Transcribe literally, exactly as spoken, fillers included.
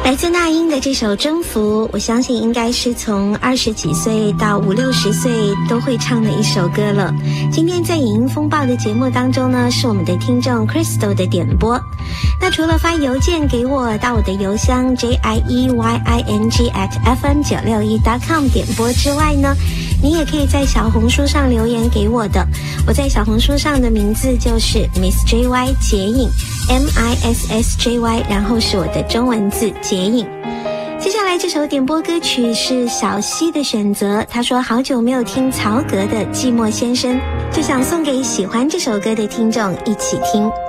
来自那英的这首《征服》，我相信应该是从二十几岁到五六十岁都会唱的一首歌了。今天在影音风暴的节目当中呢，是我们的听众 Crystal 的点播。那除了发邮件给我到我的邮箱 j i e y i n g at f m 九六一 dot com 点播之外呢，你也可以在小红书上留言给我的。我在小红书上的名字就是 Miss J Y 杰影 M I S S J Y， 然后是我的中文字杰影。接下来这首点播歌曲是小溪的选择，他说好久没有听曹格的《寂寞先生》，就想送给喜欢这首歌的听众一起听。